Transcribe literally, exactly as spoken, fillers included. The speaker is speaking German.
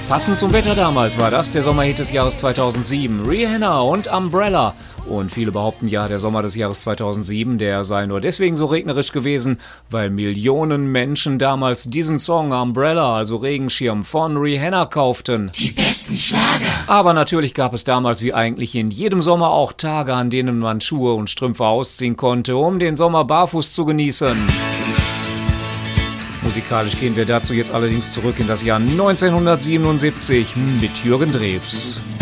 Passend zum Wetter damals war das der Sommerhit des Jahres zweitausendsieben. Rihanna und Umbrella. Und viele behaupten ja, der Sommer des Jahres zweitausendsieben, der sei nur deswegen so regnerisch gewesen, weil Millionen Menschen damals diesen Song Umbrella, also Regenschirm, von Rihanna kauften. Die besten Schlager. Aber natürlich gab es damals wie eigentlich in jedem Sommer auch Tage, an denen man Schuhe und Strümpfe ausziehen konnte, um den Sommer barfuß zu genießen. Musikalisch gehen wir dazu jetzt allerdings zurück in das Jahr neunzehnhundertsiebenundsiebzig mit Jürgen Drews.